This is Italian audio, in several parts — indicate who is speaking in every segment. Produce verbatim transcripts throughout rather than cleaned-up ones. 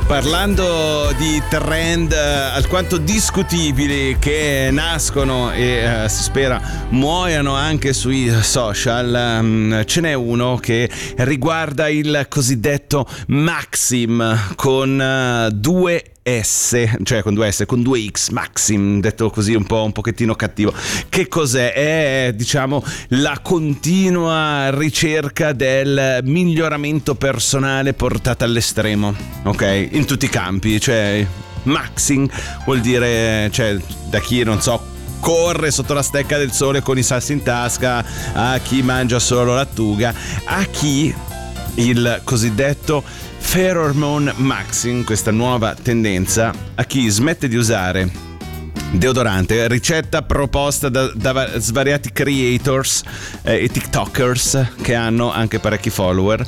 Speaker 1: Parlando di trend eh, alquanto discutibili che nascono e eh, si spera muoiano anche sui social, um, ce n'è uno che riguarda il cosiddetto Maxim con uh, due S, cioè con due S, con due X, Maxim, detto così un po' un pochettino cattivo. Che cos'è? È, diciamo, la continua ricerca del miglioramento personale portata all'estremo, ok? In tutti i campi, cioè Maxim vuol dire, cioè, da chi non so corre sotto la stecca del sole con i sassi in tasca, a chi mangia solo lattuga, a chi il cosiddetto Pheromone Maxim, questa nuova tendenza, a chi smette di usare deodorante, ricetta proposta da, da svariati creators eh, e tiktokers che hanno anche parecchi follower.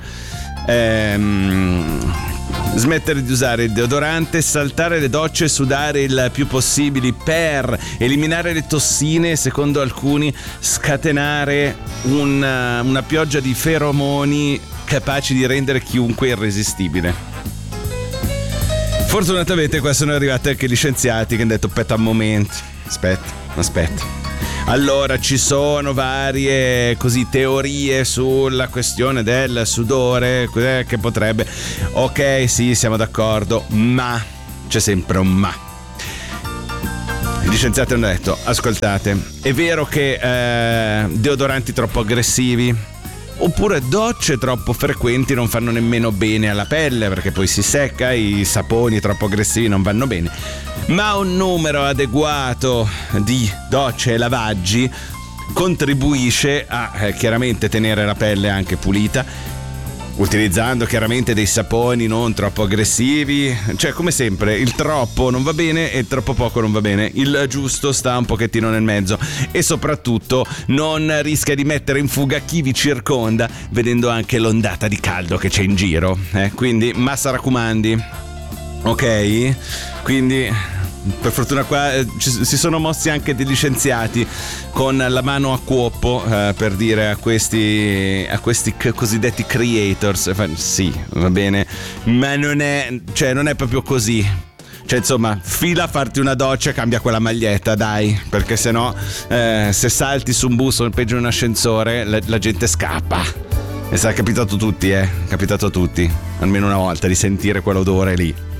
Speaker 1: ehm, Smettere di usare il deodorante, saltare le docce e sudare il più possibile per eliminare le tossine, secondo alcuni scatenare una, una pioggia di feromoni capaci di rendere chiunque irresistibile. Fortunatamente qua sono arrivati anche gli scienziati che hanno detto aspetta un momento, aspetta, aspetta. Allora ci sono varie così teorie sulla questione del sudore che potrebbe, ok, sì, siamo d'accordo, ma c'è sempre un ma. Gli scienziati hanno detto ascoltate, è vero che eh, deodoranti troppo aggressivi oppure docce troppo frequenti non fanno nemmeno bene alla pelle, perché poi si secca, i saponi troppo aggressivi non vanno bene, ma un numero adeguato di docce e lavaggi contribuisce a eh, chiaramente tenere la pelle anche pulita, utilizzando chiaramente dei saponi non troppo aggressivi. Cioè, come sempre, il troppo non va bene e il troppo poco non va bene, il giusto sta un pochettino nel mezzo, e soprattutto non rischia di mettere in fuga chi vi circonda, vedendo anche l'ondata di caldo che c'è in giro, eh? Quindi massa raccomandi, ok? Quindi per fortuna qua eh, ci, si sono mossi anche degli scienziati con la mano a cuoppo eh, per dire a questi a questi c- cosiddetti creators, sì, va bene, ma non è, cioè non è proprio così. Cioè, insomma, fila a farti una doccia e cambia quella maglietta, dai, perché sennò eh, se salti su un bus o peggio in un ascensore la, la gente scappa. E sarà capitato a tutti, eh, capitato a tutti almeno una volta di sentire quell'odore lì.